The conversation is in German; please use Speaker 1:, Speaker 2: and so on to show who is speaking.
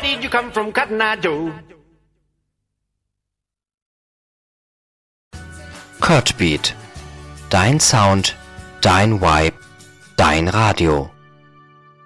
Speaker 1: did you come from, Cotton Eye Joe?
Speaker 2: Kurtbeat. Dein Sound, dein Vibe, dein Radio.